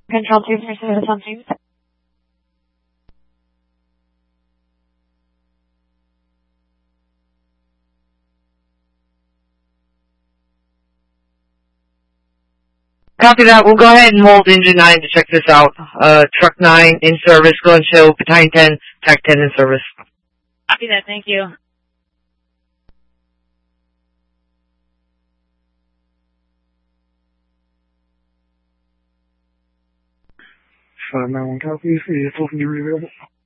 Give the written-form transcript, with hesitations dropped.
Control 2 for service on James. Copy that. We'll go ahead and hold engine 9 to check this out. Truck 9 in service. Go and show battalion 10, TAC 10 in service. Copy that. Thank you. One copy. See if we can be available.